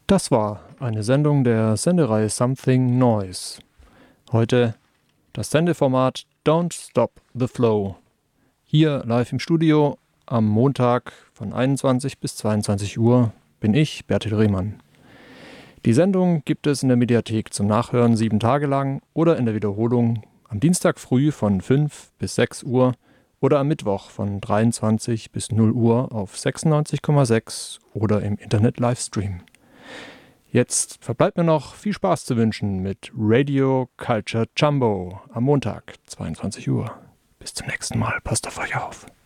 Das war eine Sendung der Sendereihe Something Noise. Heute das Sendeformat Don't Stop the Flow. Hier live im Studio am Montag von 21 bis 22 Uhr bin ich, Bertil Rehmann. Die Sendung gibt es in der Mediathek zum Nachhören 7 Tage lang oder in der Wiederholung am Dienstag früh von 5 bis 6 Uhr oder am Mittwoch von 23 bis 0 Uhr auf 96,6 oder im Internet-Livestream. Jetzt verbleibt mir noch viel Spaß zu wünschen mit Radio Culture Jumbo am Montag, 22 Uhr. Bis zum nächsten Mal. Passt auf euch auf.